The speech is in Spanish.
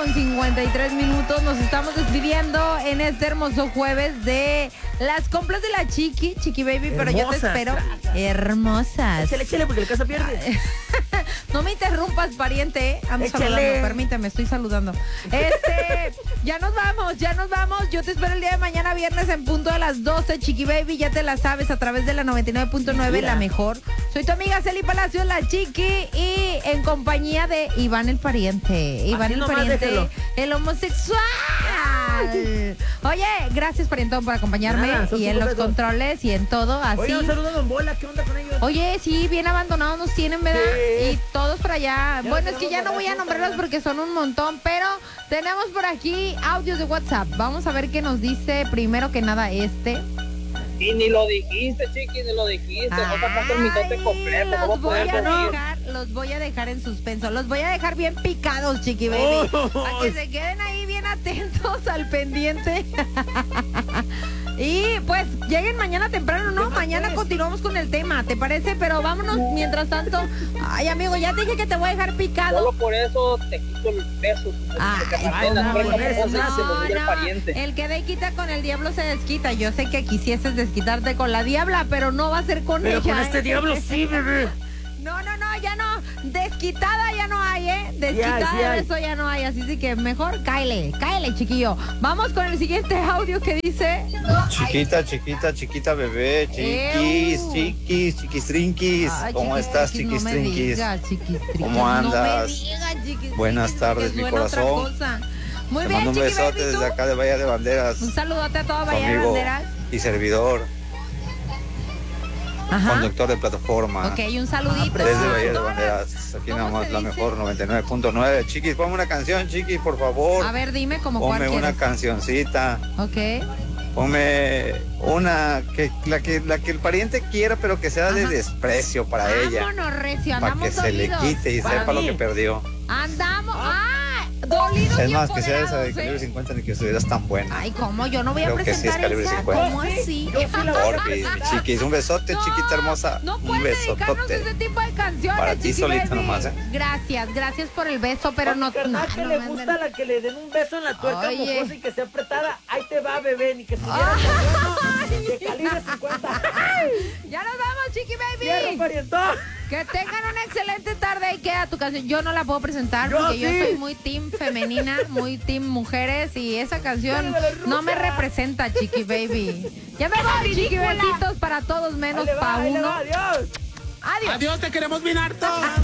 8:53. Nos estamos despidiendo en este hermoso jueves de las compras de la Chiqui Baby, pero yo te espero. Hermosas. Échale, porque la casa pierde. No me interrumpas, pariente. Ando saludando, permíteme, estoy saludando. Ya nos vamos. Yo te espero el día de mañana, viernes, en punto de las 12, Chiqui Baby. Ya te la sabes, a través de la 99.9, la mejor. Soy tu amiga Celi Palacios, la Chiqui, y en compañía de Iván el pariente. Iván el pariente, déjelo. El homosexual. Oye, gracias, parientón, por acompañarme. Y en los controles y en todo, así. Oye, un saludo a Don Bola, ¿qué onda con ellos? Oye, sí, bien abandonados nos tienen, ¿verdad? Sí. Y todos para allá. Bueno, es que ya no voy a nombrarlos porque son un montón, pero tenemos por aquí audios de WhatsApp. Vamos a ver qué nos dice primero que nada este. Y ni lo dijiste, Chiqui, ni lo dijiste. No sacaste el mitote completo. ¿Cómo poder dormir? Los voy a dejar en suspenso. Los voy a dejar bien picados, Chiqui Baby. Para que se queden ahí bien atentos al pendiente. Y pues lleguen mañana temprano, ¿no? Mañana continuamos con el tema, ¿te parece? Pero vámonos mientras tanto. Ay, amigo, ya te dije que te voy a dejar picado. Solo por eso te quito el beso. El que de quita con el diablo se desquita. Yo sé que quisieses desquitarte con la diabla, pero no va a ser con ella. Pero con este diablo sí, bebé. No, ya no. Desquitada ya no hay, ¿eh? Desquitada de eso ya no hay. Así que mejor cáele, chiquillo. Vamos con el siguiente audio que dice... Chiquita bebé, chiquistrinquis. ¿Cómo estás, chiquistrinquis? ¿Cómo andas? Buenas tardes, mi corazón. Muy Te bien, mando un besote desde acá de Bahía de Banderas. Un saludote a toda Bahía de Banderas. Y servidor. Ajá. Conductor de plataforma. Ok, un saludito. Desde Bahía de Banderas. Aquí nada más la mejor 99.9. Chiquis, ponme una canción, Chiquis, por favor. A ver, dime como cuál quieres. Ponme una cancioncita. Ok. Ponme una la que el pariente quiera, pero que sea de desprecio para ella. Vámonos, recio, para que se le quite y sepa lo que perdió. Andamos. Dolidos. Es más, que sea esa de calibre 50 ni que estuvieras tan buena. Ay, ¿cómo? Yo no voy a presentar que sí es calibre esa. 50. ¿Cómo así? Porfis, mi Chiquis, un besote, chiquita hermosa. No un besotote. ese tipo de canciones, para ti solita nomás, ¿eh? Gracias por el beso, pero no. Que le gusta la que le den un beso en la tuerca mojosa y que sea apretada. Ahí te va, bebé, ni que estuviera de calibre 50. Ya nos vamos, Chiqui Baby. Cierra, parientón. Que tengan una excelente tarde y queda tu canción. Yo no la puedo presentar porque yo soy muy team femenina, muy team mujeres, y esa canción no me representa, Chiqui Baby. Ya me voy, Chiqui. Besitos para todos menos para uno. Adiós. Adiós. Adiós, te queremos bien harto.